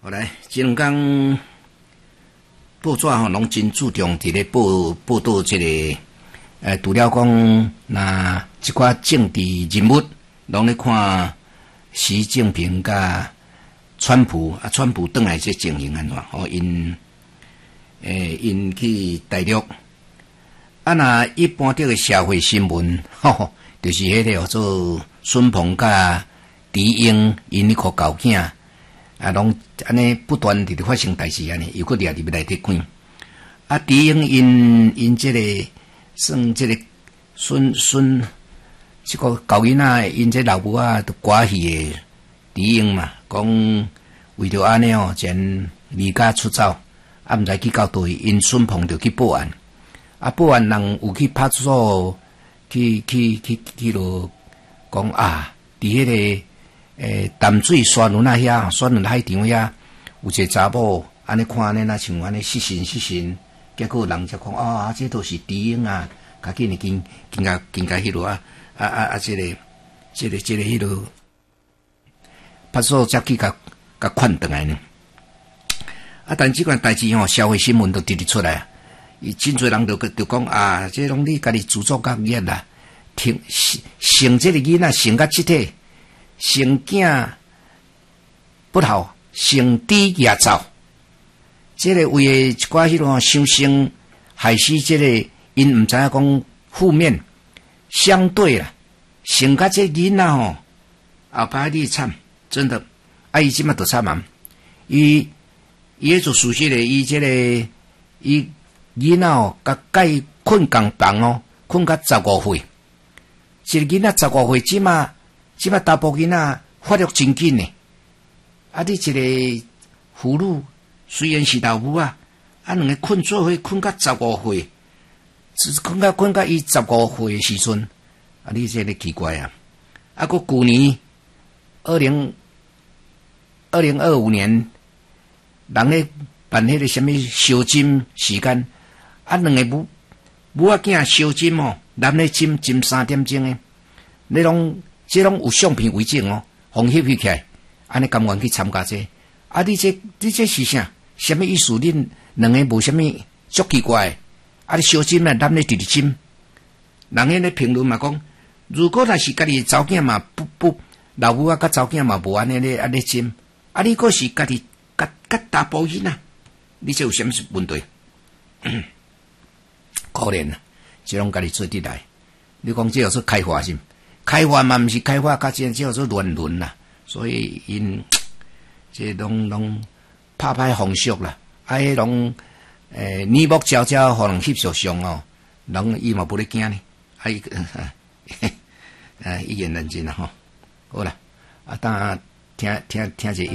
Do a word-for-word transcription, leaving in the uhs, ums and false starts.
好来，这两天报纸吼，拢真注重伫咧报报道这个，呃，除了讲那一寡政治人物，拢咧看习近平甲川普啊，川普倒来这情形安怎？吼，因诶，因去大陆啊，那一般这个社会新闻，吼，就是迄个叫做孙鹏甲李英因迄个交囝。啊，拢安尼不断伫咧发生代志安尼，又搁掠入内底关。啊，李英因因即、这个算即个孙孙即、这个交囡仔，因这老母啊都寡戏诶李英嘛，讲为着安尼哦，前离家出走，啊，毋知去到倒位，因孙鹏就去报案，啊，报案人有去派出所去去去去落讲啊，伫迄、那个。诶，淡水沙轮啊遐，沙轮海场遐，有一个查某安尼看安尼，那像安尼失神失神，结果人就讲啊，这都是敌英啊，赶紧紧紧甲紧甲迄落啊啊啊啊！这个这个这个迄落，派出所才去甲甲劝倒来呢。啊，但即款代志吼，社会新闻都直直出来啊，伊真侪人就就讲啊，这拢你家己自作恶业啦，听生这个囡仔生甲即体。生囝不孝，生弟也走。这个为一寡迄种伤心害死这个，因毋知影讲负面相对啦，生甲这囡仔吼，后摆你惨，真的，啊伊即马都惨啊！伊伊做事实的，伊这个伊囡仔哦，甲介困共房哦，困甲十五岁，一个囡仔十五岁，即马。即摆大部囡仔发育真紧呢，啊！你一个妇女虽然是老母啊，啊，两个困做伙困到十五岁，只困到困到伊十五岁的时阵，啊！你这个奇怪啊！啊，个旧年二零二零二五年，人咧办迄个什么烧金时间，啊，两个母母仔囝烧金哦，男咧金金三点钟诶，你拢。这拢有相片为证哦，红翕翕起来，安尼甘愿去参加这？啊，你这你这是啥？什么意思？恁两个无什么足奇怪？啊，你小金啊，男咧直直金，人迄咧评论嘛讲，如果若是家己查某囝嘛，不不，老母啊甲查某囝嘛无安尼咧安尼金，啊，你个是家己甲甲大保险啊？你这有什么问题？可怜啊，这拢家己做得来。你讲这有说开发是？开发嘛，毋是开发，较真叫做乱伦啦，所以因这拢拢拍拍风俗啦，啊，迄拢诶耳目睭睭，互人翕相上哦，人伊嘛无咧惊呢，啊伊啊一言认真啦吼，好啦，啊当听听听者。